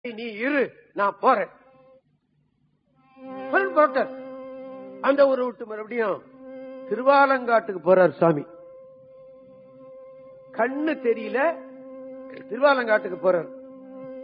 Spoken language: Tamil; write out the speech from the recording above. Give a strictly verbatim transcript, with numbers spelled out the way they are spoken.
நீ இரு, நான் போறேன். அந்த ஊரை விட்டு மறுபடியும் திருவாலங்காட்டுக்கு போறார் சாமி. கண்ணு தெரியல, திருவாலங்காட்டுக்கு போறார்.